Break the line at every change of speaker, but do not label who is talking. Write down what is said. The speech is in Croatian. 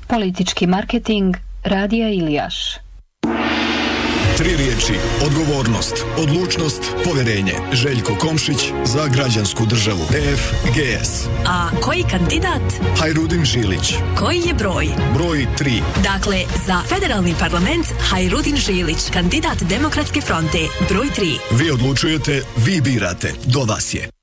Politički marketing Radija Ilijaš.
3 riječi: odgovornost, odlučnost, povjerenje. Željko Komšić za Građansku državu. DFGS.
A koji kandidat?
Hajrudin Žilić.
Koji je broj?
Broj 3.
Dakle, za federalni parlament Hajrudin Žilić, kandidat Demokratske fronte, broj 3.
Vi odlučujete, vi birate. Do vas je.